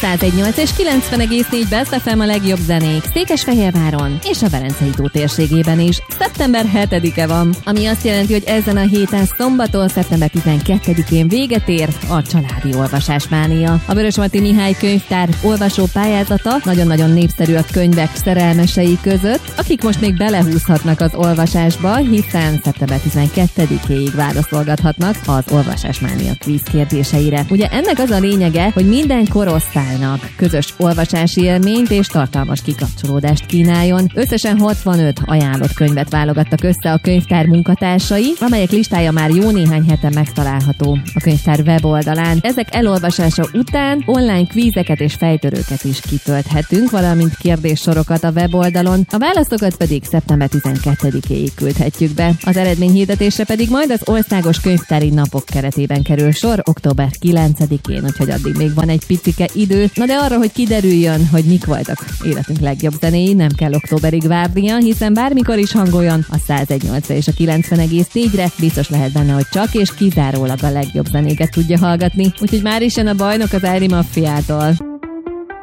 101.8 és 90,4 Best FM a legjobb zenék Székesfehérváron és a Velencei tó térségében is. Szeptember 7-e van, ami azt jelenti, hogy ezen a héten szombaton, szeptember 12-én véget ér a családi olvasásmánia. A Vörösmarty Mihály könyvtár olvasó pályázata nagyon-nagyon népszerű a könyvek szerelmesei között, akik most még belehúzhatnak az olvasásba, hiszen szeptember 12-éig válaszolgathatnak az olvasásmánia kvíz kérdéseire. Ugye ennek az a lényege, hogy minden korosztálynak közös olvasási élményt és tartalmas kikapcsolódást kínáljon. Összesen 65 ajánlott könyvet válogattak össze a könyvtár munkatársai, amelyek listája már jó néhány hete megtalálható a könyvtár weboldalán. Ezek elolvasása után online kvízeket és fejtörőket is kitölthetünk, valamint kérdéssorokat a weboldalon. A válaszokat pedig szeptember 12-éig küldhetjük be. Az eredményhirdetésre pedig majd az országos könyvtári napok keretében kerül sor október 9-én, úgyhogy addig még van egy picike idő. Na de arra, hogy kiderüljön, hogy mik voltak életünk legjobb zenéi, nem kell októberig várnia, hiszen bármikor is hangoljon a 101.8-ra és a 90,4-re, biztos lehet benne, hogy csak és kizárólag a legjobb zenéket tudja hallgatni. Úgyhogy már is jön a bajnok az Ári Maffiától.